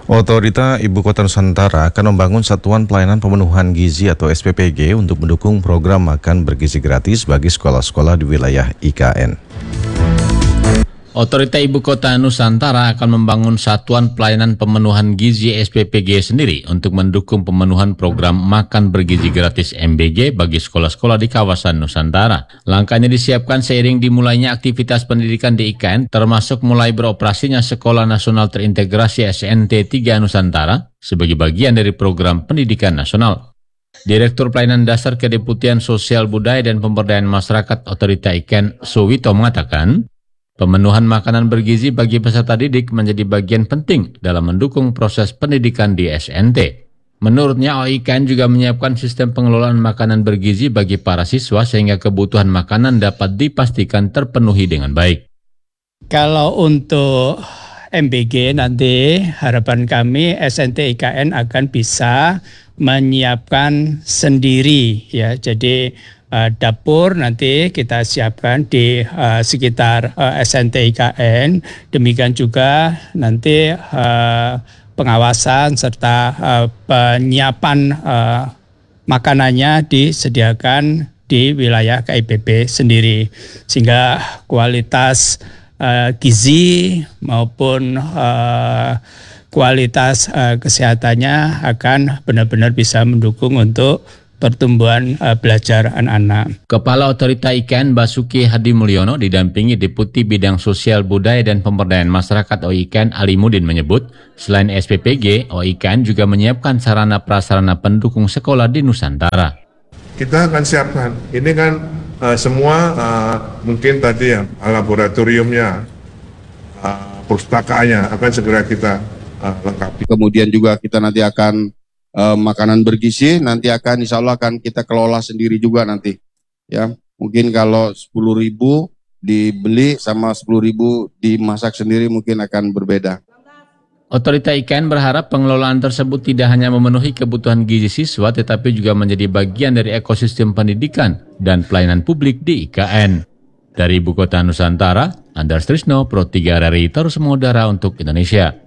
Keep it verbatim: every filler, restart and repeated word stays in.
Otorita Ibu Kota Nusantara akan membangun Satuan Pelayanan Pemenuhan Gizi atau S P P G untuk mendukung program makan bergizi gratis bagi sekolah-sekolah di wilayah I K N. Otorita Ibu Kota Nusantara akan membangun Satuan Pelayanan Pemenuhan Gizi S P P G sendiri untuk mendukung pemenuhan program makan bergizi gratis M B G bagi sekolah-sekolah di kawasan Nusantara. Langkahnya disiapkan seiring dimulainya aktivitas pendidikan di I K N, termasuk mulai beroperasinya Sekolah Nasional Terintegrasi S N T tiga Nusantara sebagai bagian dari program pendidikan nasional. Direktur Pelayanan Dasar Kedeputian Sosial Budaya dan Pemberdayaan Masyarakat Otorita I K N, Suwito, mengatakan, pemenuhan makanan bergizi bagi peserta didik menjadi bagian penting dalam mendukung proses pendidikan di S N T. Menurutnya, O I K N juga menyiapkan sistem pengelolaan makanan bergizi bagi para siswa sehingga kebutuhan makanan dapat dipastikan terpenuhi dengan baik. Kalau untuk M B G nanti harapan kami S N T I K N akan bisa menyiapkan sendiri ya. Jadi Uh, dapur nanti kita siapkan di uh, sekitar uh, S N T I K N. Demikian juga nanti uh, pengawasan serta uh, penyiapan uh, makanannya disediakan di wilayah K I P P sendiri. Sehingga kualitas uh, gizi maupun uh, kualitas uh, kesehatannya akan benar-benar bisa mendukung untuk pertumbuhan uh, belajar anak-anak. Kepala Otorita I K N Basuki Hadi Mulyono didampingi Deputi Bidang Sosial Budaya dan Pemberdayaan Masyarakat O I K N Ali Mudin menyebut, selain S P P G, O I K N juga menyiapkan sarana prasarana pendukung sekolah di Nusantara. Kita akan siapkan, ini kan uh, semua uh, mungkin tadi ya laboratoriumnya, uh, pustakaannya akan segera kita uh, lengkapi. Kemudian juga kita nanti akan Uh, makanan bergizi nanti akan insya Allah akan kita kelola sendiri juga nanti ya. Mungkin kalau sepuluh ribu dibeli sama sepuluh ribu dimasak sendiri mungkin akan berbeda. Otorita I K N berharap pengelolaan tersebut tidak hanya memenuhi kebutuhan gizi siswa tetapi juga menjadi bagian dari ekosistem pendidikan dan pelayanan publik di I K N. Dari Ibu Kota Nusantara, Andars Trisno, Pro tiga R R I, terus mengudara untuk Indonesia.